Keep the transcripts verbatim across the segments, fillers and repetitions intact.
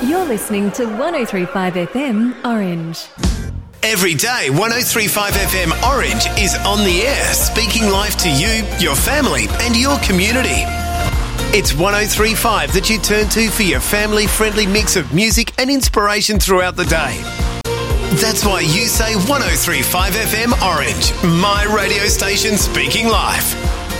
You're listening to one oh three point five F M Orange. Every day, one oh three point five F M Orange is on the air, speaking life to you, your family and your community. It's one oh three point five that you turn to for your family-friendly mix of music and inspiration throughout the day. That's why you say one oh three point five F M Orange, my radio station speaking life.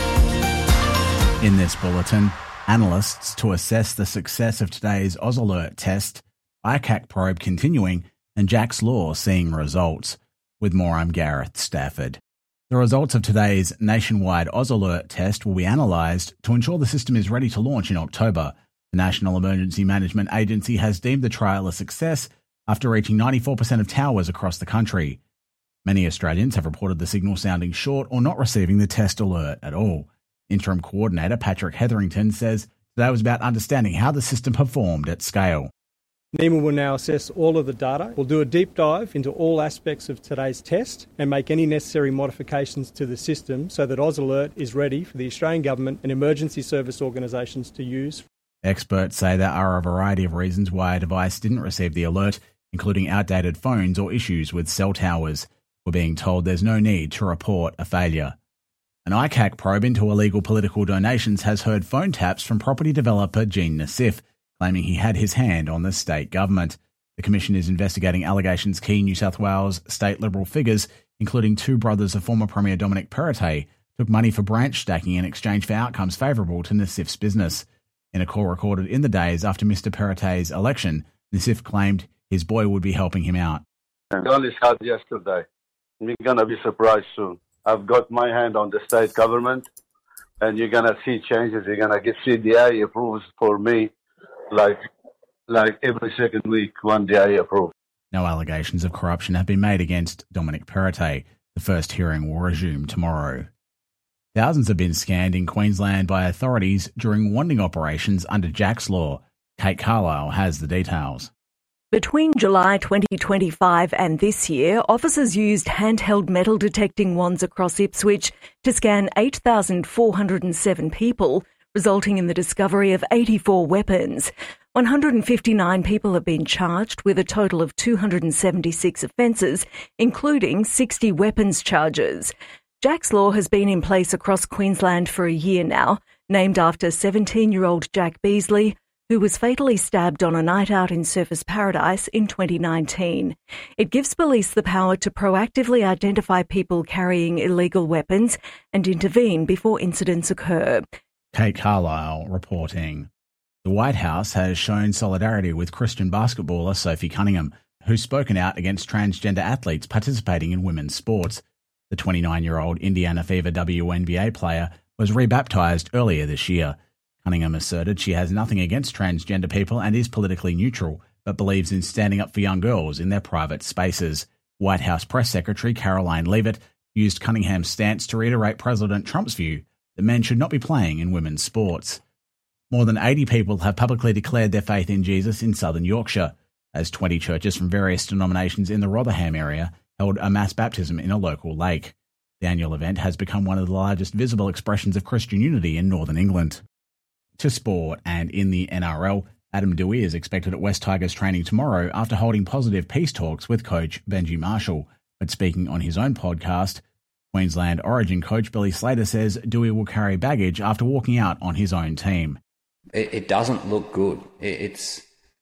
In this bulletin, analysts to assess the success of today's AusAlert test, I C A C probe continuing, and Jack's Law seeing results. With more, I'm Gareth Stafford. The results of today's nationwide AusAlert test will be analysed to ensure the system is ready to launch in October. The National Emergency Management Agency has deemed the trial a success after reaching ninety-four percent of towers across the country. Many Australians have reported the signal sounding short or not receiving the test alert at all. Interim Coordinator Patrick Hetherington says today was about understanding how the system performed at scale. NEMA will now assess all of the data. We'll do a deep dive into all aspects of today's test and make any necessary modifications to the system so that AusAlert is ready for the Australian Government and emergency service organisations to use. Experts say there are a variety of reasons why a device didn't receive the alert, including outdated phones or issues with cell towers. We're being told there's no need to report a failure. An I C A C probe into illegal political donations has heard phone taps from property developer Gene Nassif, claiming he had his hand on the state government. The Commission is investigating allegations key New South Wales state Liberal figures, including two brothers of former Premier Dominic Perrottet, took money for branch stacking in exchange for outcomes favourable to Nassif's business. In a call recorded in the days after Mister Perrottet's election, Nassif claimed his boy would be helping him out. I only started yesterday. You're going to be surprised soon. I've got my hand on the state government, and you're going to see changes. You're going to get C D I approves for me, like like every second week, one D I approved. No allegations of corruption have been made against Dominic Perrottet. The first hearing will resume tomorrow. Thousands have been scanned in Queensland by authorities during wanding operations under Jack's Law. Kate Carlisle has the details. Between July twenty twenty-five and this year, officers used handheld metal detecting wands across Ipswich to scan eight thousand four hundred seven people, resulting in the discovery of eighty-four weapons. one hundred fifty-nine people have been charged with a total of two hundred seventy-six offences, including sixty weapons charges. Jack's Law has been in place across Queensland for a year now, named after seventeen-year-old Jack Beasley, who was fatally stabbed on a night out in Surfers Paradise in twenty nineteen. It gives police the power to proactively identify people carrying illegal weapons and intervene before incidents occur. Kate Carlisle reporting. The White House has shown solidarity with Christian basketballer Sophie Cunningham, who's spoken out against transgender athletes participating in women's sports. The twenty-nine-year-old Indiana Fever W N B A player was rebaptised earlier this year. Cunningham asserted she has nothing against transgender people and is politically neutral, but believes in standing up for young girls in their private spaces. White House Press Secretary Caroline Leavitt used Cunningham's stance to reiterate President Trump's view that men should not be playing in women's sports. More than eighty people have publicly declared their faith in Jesus in southern Yorkshire, as twenty churches from various denominations in the Rotherham area held a mass baptism in a local lake. The annual event has become one of the largest visible expressions of Christian unity in northern England. To sport, and in the N R L, Adam Doueihi is expected at West Tigers training tomorrow after holding positive peace talks with coach Benji Marshall. But speaking on his own podcast, Queensland Origin coach Billy Slater says Doueihi will carry baggage after walking out on his own team. It, it doesn't look good. It, it's,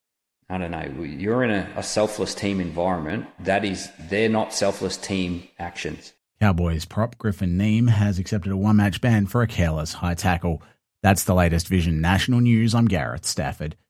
I don't know, you're in a, a selfless team environment. That is, they're not selfless team actions. Cowboys prop Griffin Neame has accepted a one-match ban for a careless high tackle. That's the latest Vision National News. I'm Gareth Stafford.